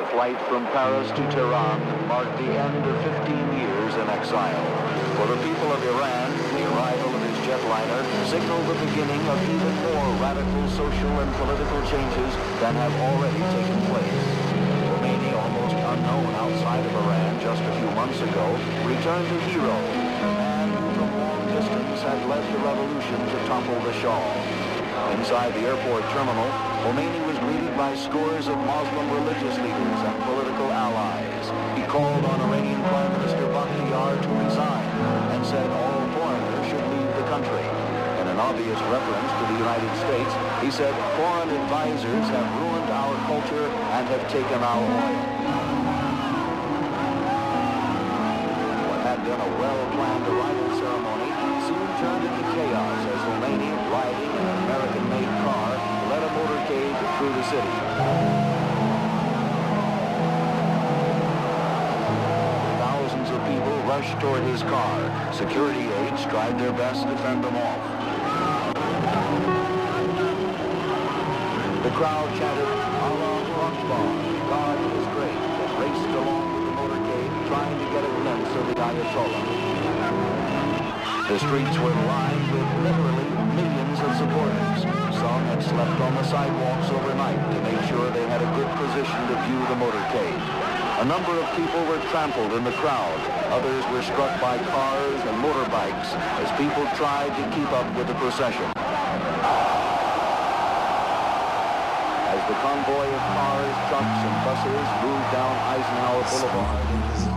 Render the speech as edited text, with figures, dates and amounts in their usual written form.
The flight from Paris to Tehran marked the end of 15 years in exile. For the people of Iran, the arrival of his jetliner signaled the beginning of even more radical social and political changes than have already taken place. Khomeini, almost unknown outside of Iran just a few months ago, returned a hero, a man who from long distance had led the revolution to topple the Shah. Inside the airport terminal, Khomeini was greeted by scores of Muslim religious leaders and political allies. He called on Iranian Prime Minister Bakhtiyar to resign and said all foreigners should leave the country. In an obvious reference to the United States, he said foreign advisors have ruined our culture and have taken our oil. What had been a well-planned arrival ceremony soon turned into chaos as Khomeini, riding in an American-made car, led a motorcade through the city. Thousands of people rushed toward his car. Security aides tried their best to fend them off. The crowd chanted, "Allahu Akbar, God is great," and raced along with the motorcade, trying to get a glimpse of the Ayatollah. The streets were lined with literally millions of supporters. Some had slept on the sidewalks overnight to make sure they had a good position to view the motorcade. A number of people were trampled in the crowd. Others were struck by cars and motorbikes as people tried to keep up with the procession. As the convoy of cars, trucks, and buses moved down Eisenhower Boulevard.